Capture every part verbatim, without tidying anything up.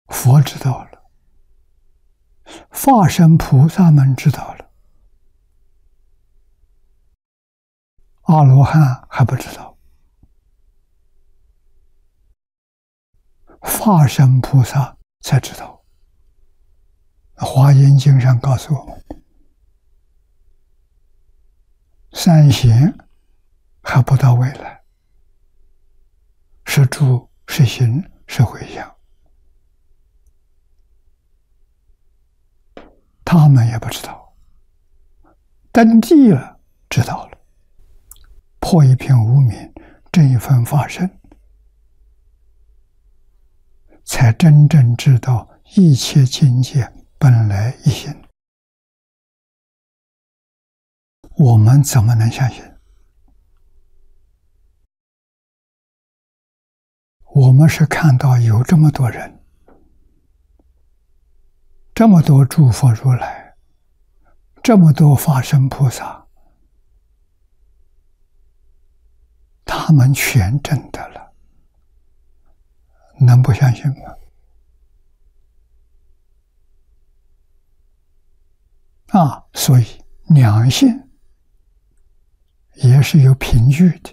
佛知道了，化身菩萨们知道了，阿罗汉还不知道。化身菩萨才知道。华严经上告诉我们，三贤还不到未来，是住是行是回向，他们也不知道。登地了，知道了，破一片无明，正一分法身，才真正知道一切境界本来一心。我们怎么能相信？我们是看到有这么多人，这么多诸佛如来，这么多法身菩萨，他们全证得了，能不相信吗？啊，所以两性也是有凭据的，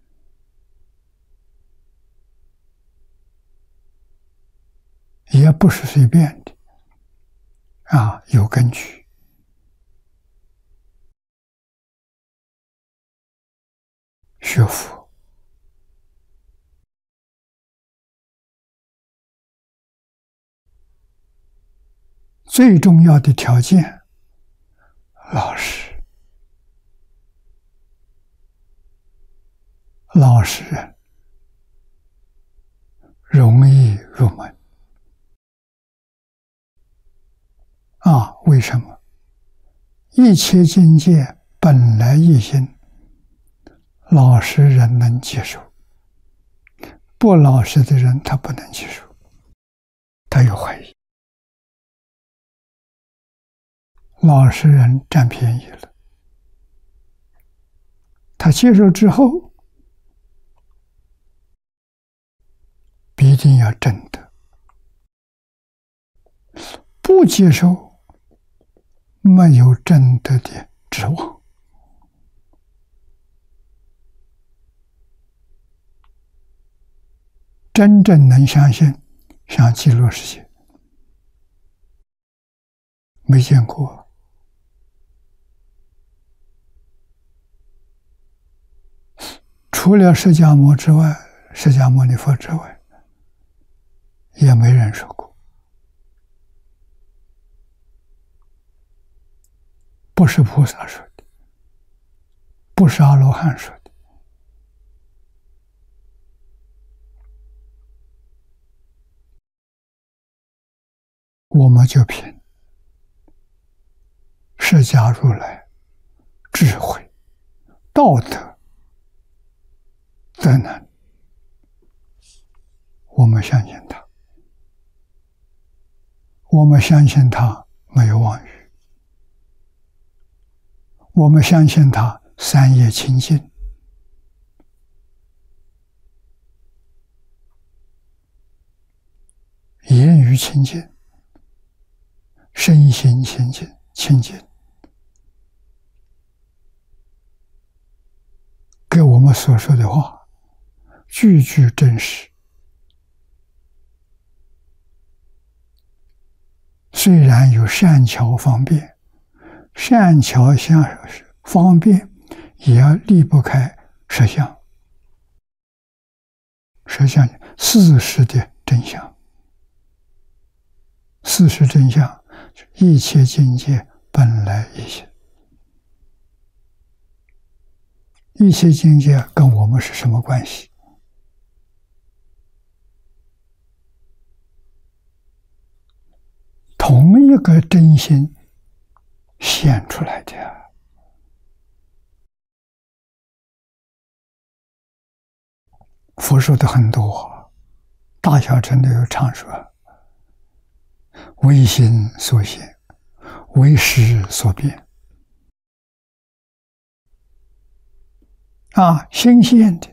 也不是随便的，啊，有根据。学佛最重要的条件，老实，老实人容易入门。啊，为什么？一切境界本来一心，老实人能接受，不老实的人他不能接受，他有怀疑。老实人占便宜了，他接受之后必定要真的，不接受没有真的的指望。真正能相信，像极乐世界，没见过。除了释迦牟之外，释迦牟尼佛之外，也没人说过。不是菩萨说的，不是阿罗汉说的。我们就凭释迦如来智慧、道德、德能，我们相信他，我们相信他没有妄语，我们相信他三业清净，言语清净，身心清净清净，给我们所说的话句句真实。虽然有善巧方便，善巧相方便也要离不开实相，实相事实的真相。事实真相，一切境界本来一心。一切境界跟我们是什么关系？同一个真心显出来的。佛说的很多，大小乘都有常说，唯心所现，唯识所变。啊，心现的